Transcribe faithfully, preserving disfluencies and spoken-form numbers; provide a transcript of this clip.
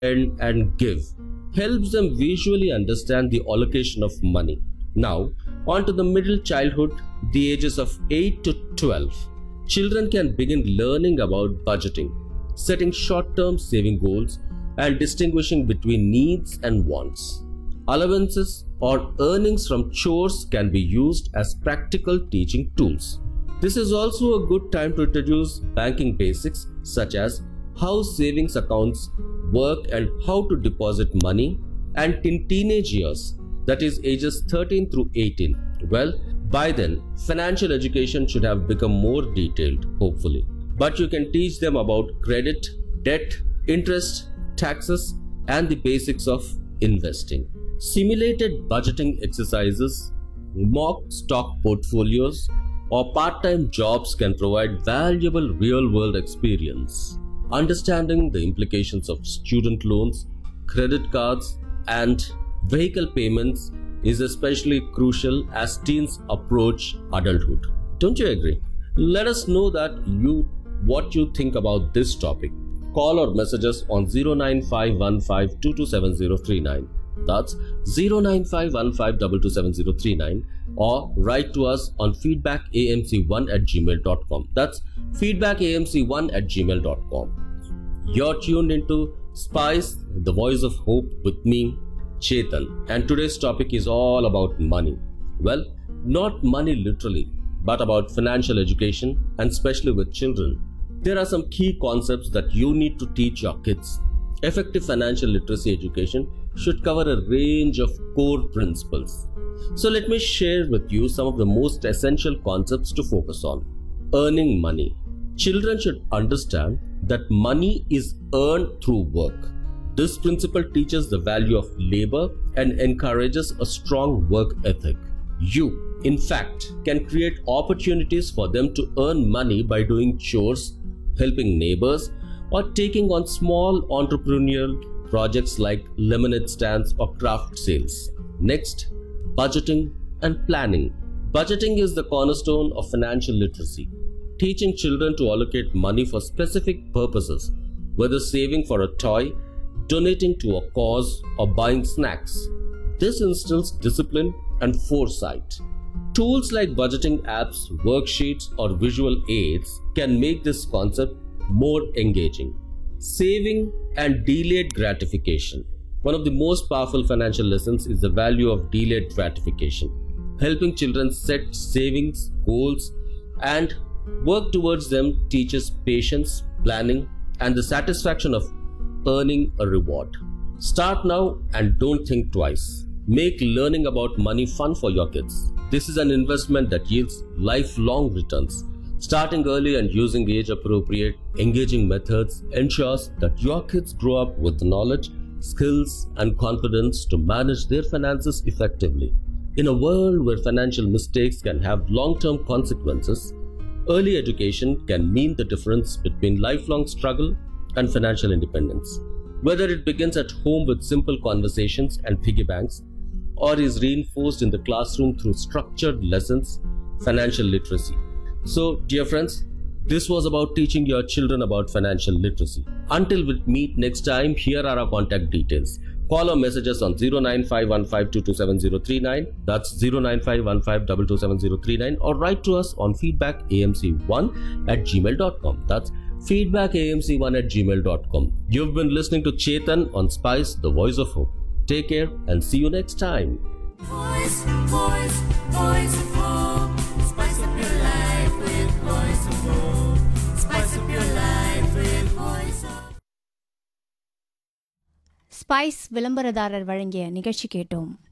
spend and give helps them visually understand the allocation of money. Now, on to the middle childhood, the ages of eight to twelve. Children can begin learning about budgeting, setting short-term saving goals, and distinguishing between needs and wants. Allowances or earnings from chores can be used as practical teaching tools. This is also a good time to introduce banking basics such as how savings accounts work and how to deposit money, and in teenage years, that is ages thirteen through eighteen. Well, by then, financial education should have become more detailed, hopefully. But you can teach them about credit, debt, interest, taxes, and the basics of investing. Simulated budgeting exercises, mock stock portfolios, or part-time jobs can provide valuable real-world experience. Understanding the implications of student loans, credit cards, and vehicle payments is especially crucial as teens approach adulthood. Don't you agree? Let us know that you what you think about this topic. Call or message us on zero nine five one five two two seven zero three nine. That's zero nine five one five two two seven zero three nine, or write to us on feedback a m c one at gmail dot com. That's feedback a m c one at gmail dot com. You're tuned into Spice, the voice of hope, with me, Chetan, and today's topic is all about money. Well, not money literally, but about financial education, and especially with children. There are some key concepts that you need to teach your kids. Effective financial literacy education should cover a range of core principles. So let me share with you some of the most essential concepts to focus on. Earning money. Children should understand that money is earned through work. This principle teaches the value of labor and encourages a strong work ethic. You, in fact, can create opportunities for them to earn money by doing chores, helping neighbors, or taking on small entrepreneurial projects like lemonade stands or craft sales. Next, budgeting and planning. Budgeting is the cornerstone of financial literacy, teaching children to allocate money for specific purposes, whether saving for a toy, donating to a cause, or buying snacks. This instills discipline and foresight. Tools like budgeting apps, worksheets, or visual aids can make this concept more engaging. Saving and delayed gratification. One of the most powerful financial lessons is the value of delayed gratification. Helping children set savings goals and work towards them teaches patience, planning, and the satisfaction of earning a reward. Start now and don't think twice. Make learning about money fun for your kids. This is an investment that yields lifelong returns. Starting early and using age-appropriate, engaging methods ensures that your kids grow up with the knowledge, skills, and confidence to manage their finances effectively. In a world where financial mistakes can have long-term consequences, early education can mean the difference between lifelong struggle and financial independence. Whether it begins at home with simple conversations and piggy banks, or is reinforced in the classroom through structured lessons, financial literacy. So, dear friends, this was about teaching your children about financial literacy. Until we meet next time, here are our contact details. Call or message us on zero nine five one five two two seven zero three nine. That's zero nine five one five two two seven zero three nine, or write to us on feedback a m c one at gmail dot com. That's feedback a m c one at gmail dot com. You've been listening to Chetan on Spice, the voice of hope. Take care and see you next time. Voice, voice, voice of hope. Spice up your life with voice of hope. Spice up your life with voice of spice விளம்பரதாரர் வழங்கிய நிகழ்ச்சி கேட்டோம்.